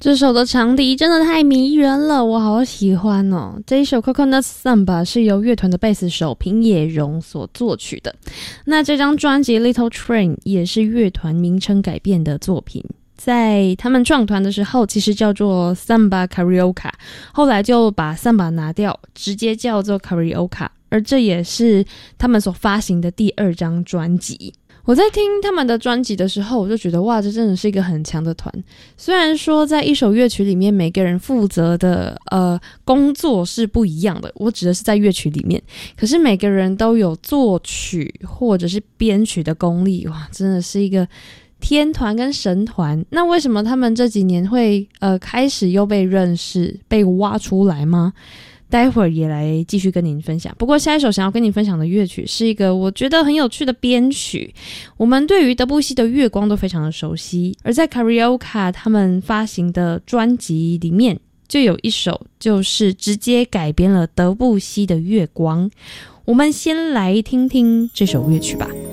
这首的长笛真的太迷人了，我好喜欢哦。这一首 Coconut Samba 是由乐团的贝斯手平野荣所作曲的。那这张专辑 Little Train 也是乐团名称改变的作品。在他们创团的时候其实叫做 Samba Carioca， 后来就把 Samba 拿掉，直接叫做 Carioca， 而这也是他们所发行的第2张专辑。我在听他们的专辑的时候，我就觉得哇，这真的是一个很强的团。虽然说在一首乐曲里面每个人负责的工作是不一样的，我指的是在乐曲里面，可是每个人都有作曲或者是编曲的功力，哇，真的是一个天团跟神团。那为什么他们这几年会开始又被认识被挖出来吗？待会儿也来继续跟您分享。不过下一首想要跟您分享的乐曲是一个我觉得很有趣的编曲。我们对于德布西的月光都非常的熟悉，而在 Carioca 他们发行的专辑里面就有一首就是直接改编了德布西的月光。我们先来听听这首乐曲吧。